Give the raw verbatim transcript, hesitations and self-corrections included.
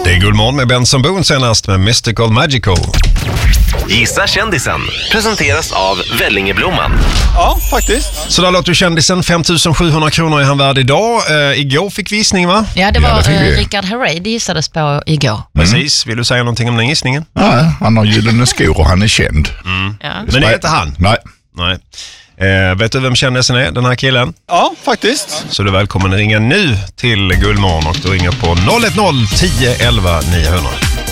Det är Guldmorgon med Benson Boone senast med Mystical Magical. Gissa kändisen presenteras av Vellingeblomman. Ja, faktiskt. Så där låter du kändisen. fem tusen sjuhundra kronor är han värd idag. Uh, igår fick visning, va? Ja, det var Ja, det fick uh, vi. Rickard Herrey, det gissades på igår. Precis. Vill du säga någonting om den gissningen? Nej, han har gyllene skor och han är känd. Ja. Men det är inte han. Nej. Nej. Uh, vet du vem kändisen är, den här killen? Ja, faktiskt. Så du är välkommen att ringa nu till Guldmorgon och du ringer på noll ett noll tio elva niohundra.